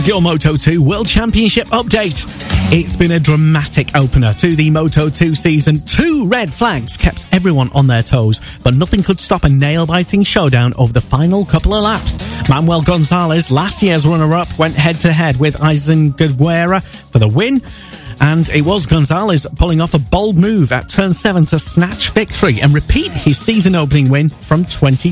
Your Moto2 World Championship update. It's been a dramatic opener to the Moto2 season. 2 red flags kept everyone on their toes, but nothing could stop a nail-biting showdown over the final couple of laps. Manuel Gonzalez, last year's runner-up, went head-to-head with Aizen Guevara for the win. And it was Gonzalez pulling off a bold move at turn 7 to snatch victory and repeat his season-opening win from 20